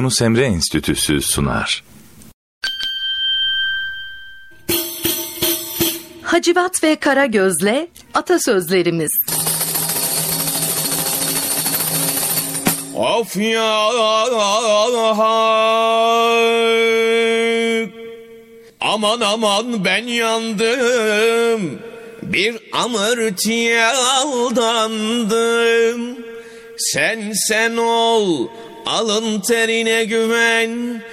Yunus Emre Enstitüsü sunar. Hacivat ve Karagöz'le atasözlerimiz. Of ya, aman aman ben yandım, bir amırtıya aldandım. Sen ol, alın terine güven,